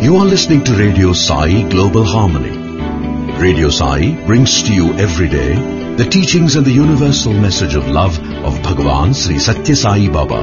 You are listening to Radio Sai Global Harmony. Radio Sai brings to you every day the teachings and the universal message of love of Bhagavan Sri Satya Sai Baba.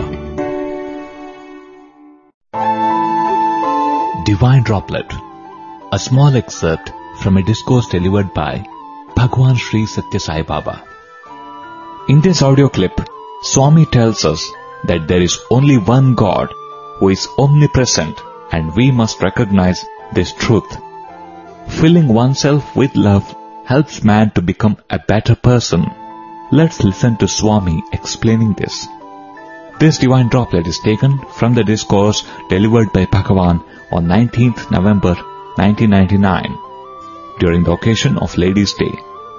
Divine Droplet, a small excerpt from a discourse delivered by Bhagavan Sri Satya Sai Baba. In this audio clip, Swami tells us that there is only one God who is omnipresent, and we must recognize this truth. Filling oneself with love helps man to become a better person. Let's listen to Swami explaining this. This divine droplet is taken from the discourse delivered by Bhagavan on 19th November 1999 during the occasion of Ladies' Day.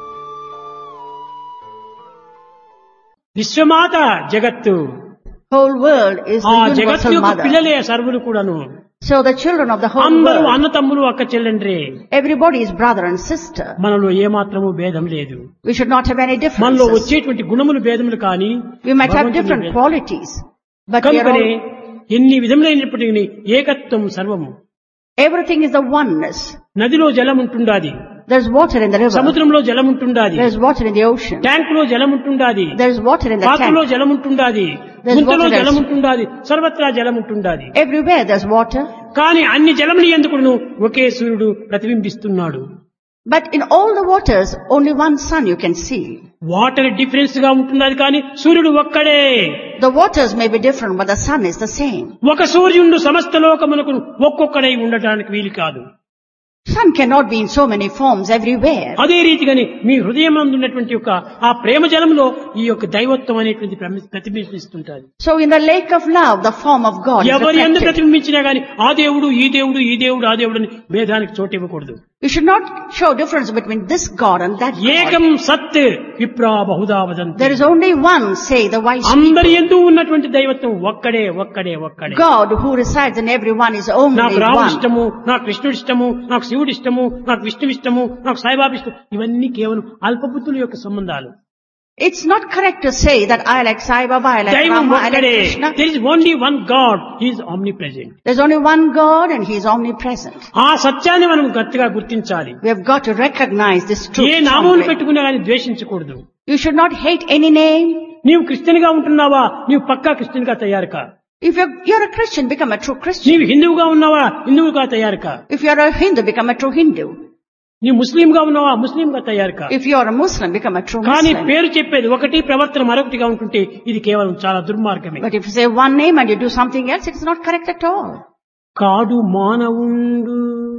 విశ్వమాత జగత్తు Whole world is ఆ the జగత్తు universal యొక్క mother. పిల్లలే సర్వులు కూడాను. So the children of the whole అందరూ world, అన్న తమ్ములు అక్క చెల్లెండ్రే. everybody is brother and sister. మనలో ఏమాత్రము భేదం లేదు. We should not have any మనలో differences. వచ్చేటువంటి గుణములు భేదములు కానీ We might have different qualities, but we are కనుకనే all, ఎన్ని విధములైనప్పటికీ ఏకత్వం సర్వము. everything is the oneness. నదిలో జలం ఉంటుండాది, There's water in the river. సముద్రంలో జలం ఉంటుండాది, There's water in the ocean. ట్యాంకులో జలం ఉంటుండాది, There's water in the పాత్రలో tank. జలం ఉంటుండాది, There's గుంతలో water జలం else. ఉంటుండాది, సర్వత్రా జలం ఉంటుండాది. Everywhere there's water. కానీ అన్ని జలములు ఎందుకును ఒకే సూర్యుడు ప్రతిబింబిస్తున్నాడు. But in all the waters, only one sun you can see. Water difference గా ఉంటున్నది కానీ సూర్యుడు ఒక్కడే. The waters may be different, but the sun is the same. ఒక సూర్యుడు సమస్త లోకమునకు ఒక్కొక్కడై ఉండటానికి వీలు కాదు. Sun cannot be in so many forms everywhere. అదే రీతిగానే మీ హృదయమందు ఉన్నటువంటి యొక్క ఆ ప్రేమ జలంలో ఈ యొక్క దైవత్వం అనేటువంటి ప్రతిబింబిస్తుంటారు. So in the lake of love, the form of God is ఎవరి ఎందు reflected. ప్రతిబింబించినా గానీ ఆ దేవుడు ఈ దేవుడు ఈ దేవుడు ఆ దేవుడు అని భేదానికి చోటు ఇవ్వకూడదు. You should not show difference between this God and that ఏకం God. సత్ విప్రా Bahuda వదంతి. There is only one, say the wise అందరి people. ఎందు ఉన్నటువంటి దైవత్వం ఒక్కడే ఒక్కడే ఒక్కడే. God who resides in everyone is నాకు only రాముడు one. ఇష్టము, నాకు కృష్ణుడు ఇష్టము, నాకు శివుడు ఇష్టము, నాకు విష్ణువు ఇష్టము, నాకు సాయిబాబా ఇష్టం, ఇవన్నీ కేవలం అల్పబుద్ధుల యొక్క సంబంధాలు. It's not correct to say that I like Sai Baba, I like దైవం Rama, I like ఒక్కడే. Krishna. There is only one God. He is omnipresent. There's only one God and He is omnipresent. ఆ సత్యాన్ని మనం గట్టిగా గుర్తించాలి. We have got to recognize this truth. ఏ నామములు strongly. పెట్టుకున్నా కానీ ద్వేషించకూడదు. You should not hate any name. నీవు Christian గా ఉంటున్నావా, నీవు పక్కా క్రిస్టియన్ గా తయారు కా. If you're a Christian, become a true Christian. నీవు హిందువుగా ఉన్నావా, హిందువుగా తయారు కా. If you're a Hindu, become a true Hindu. నీవు ముస్లింగా ఉన్నావా, ముస్లింగా తయారు కా. If you're a Muslim, become a true కానీ Muslim. పేరు చెప్పేది ఒకటి, ప్రవర్తన మరొకటిగా ఉంటుంటే ఇది కేవలం చాలా దుర్మార్గమే. But if you say one name and you do something else, it's not correct at all. కాడు మానవుండు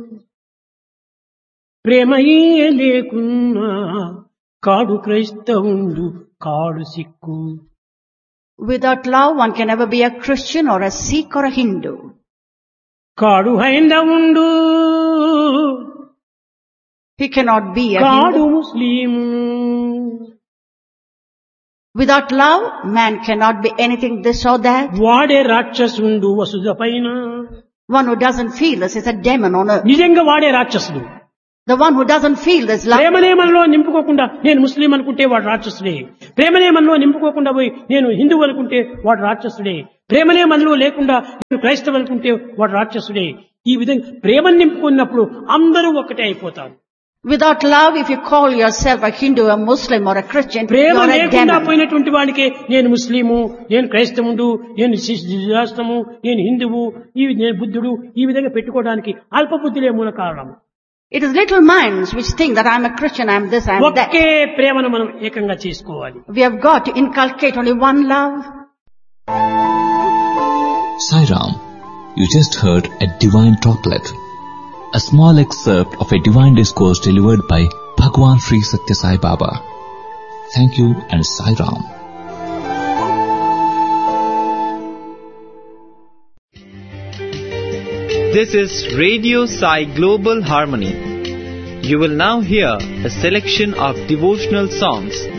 ప్రేమయే లేకున్నా, కాడు క్రైస్తవుండు కాడు Sikh. Without love, one can never be a Christian or a Sikh or a Hindu. కాడు హైందవుండు He cannot be a కాడు Hindu. Muslim. Without love, man cannot be anything this or that. వాడే రాక్షసుండు వసుధ పైన. One who doesn't feel this is a demon on earth. నిజంగా వాడే రాక్షసుడు. The one who doesn't feel this love. ప్రేమనే మనలో నింపుకోకుండా నేను ముస్లిం అనుకుంటే వాడు రాక్షసుడే. ప్రేమనే మనలో నింపుకోకుండా పోయి నేను హిందువు అనుకుంటే వాడు రాక్షసుడే. ప్రేమనే మనలో లేకుండా నేను క్రైస్తవు అనుకుంటే వాడు రాక్షసుడే. ఈ విధంగా ప్రేమను నింపుకున్నప్పుడు అందరూ ఒకటే అయిపోతారు. Without love, if you call yourself a Hindu, a Muslim or a Christian, Prema you're a లేకుండా demon. పోయినటువంటి వాడికే నేను ముస్లిము, నేను క్రైస్తవుడు, నేను శిష్టాష్టము, నేను హిందువు, నేను బుద్ధుడు, ఈ విధంగా పెట్టుకోవడానికి అల్పబుద్ధులే మూల కారణం. It is little minds which think that I'm a Christian, I'm this, I'm that. ఒకే ప్రేమను మనం ఏకంగా చేసుకోవాలి. We have got to inculcate only one love. Sai Ram, you just heard a divine droplet, a small excerpt of a divine discourse delivered by Bhagavan Sri Satya Sai Baba. Thank you and Sai Ram. This is Radio Sai Global Harmony. You will now hear a selection of devotional songs